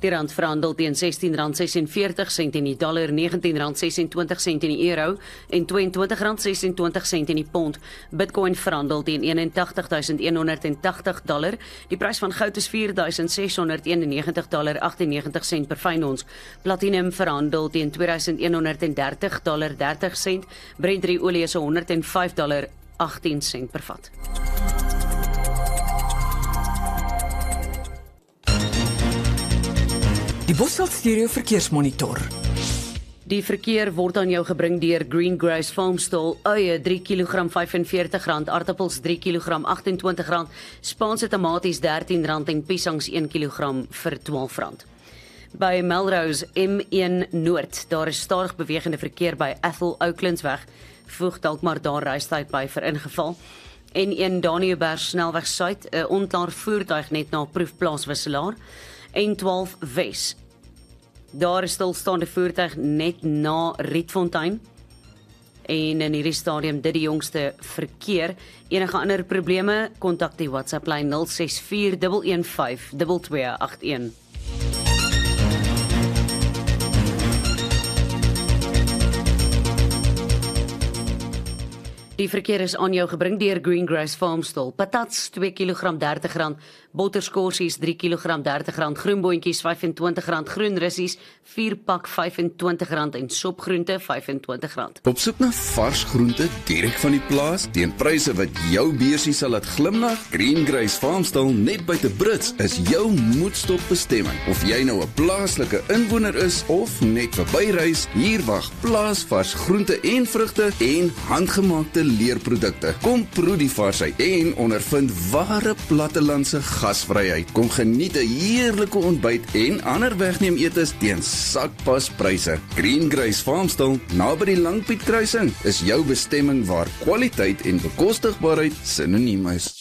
Die rand verhandel teen R16.46 in die dollar, R19.26 in die euro en R22.26 in die pond. Bitcoin verhandel teen $81.180. Die prys van goud is $4.691.98 per fyn ons. Platinum verhandel teen $2.130.30. Brent olie is $105.18 per vat. Die Bosveld Stereo Verkeersmonitor. Die verkeer word aan jou gebring deur Green Grace Farmstall, uie 3 kg R45, aartappels 3 kg R28, Spaanse tomaties R13 en piesangs 1 kg vir R12. By Melrose M1 Noord, daar is stadig bewegende verkeer by Ethel Oaklandsweg, voeg dalk maar daar reistyd by vir ingeval. N1 Daniëberg snelweg suid, 'n onklaar voertuig net na proefplaas wisselaar. N12 Wes. Daar is stilstaande voertuig net na Rietfontein. En in hierdie stadium dit die jongste verkeer. Enige ander probleme, kontak die WhatsApp lyn 0641152281. Die verkeer is aan jou gebring deur Green Grace Farmstall. Patats 2 kg R30, botterskorsies 3 kg R30, groenboontjies R25, groen russies 4 pak R25 en sopgroente R25. Op soek na vars groente direk van die plaas teen pryse wat jou beursie sal laat glimlag? Green Grace Farmstall net buite Brits is jou moedstop bestemming. Of jy nou 'n plaaslike inwoner is of net verbyreis, hier wag plaasvars groente en vrugte en handgemaakte leerprodukte. Kom proe die varsheid en ondervind ware plattelandse gasvryheid. Kom geniet 'n heerlike ontbyt en ander wegneem etes teen sakpas pryse. Green Grace Farmstall, naby die Langpiet kruising, is jou bestemming waar kwaliteit en bekostigbaarheid sinoniem is.